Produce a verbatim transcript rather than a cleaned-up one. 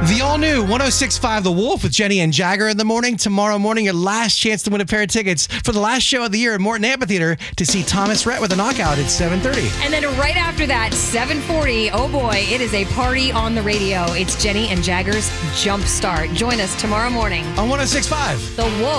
The all-new one oh six point five The Wolf with Jenny and Jagger in the morning. Tomorrow morning, your last chance to win a pair of tickets for the last show of the year at Morton Amphitheater to see Thomas Rhett with a knockout at seven thirty. And then right after that, seven forty, oh boy, it is a party on the radio. It's Jenny and Jagger's Jump Start. Join us tomorrow morning. On one oh six point five The Wolf.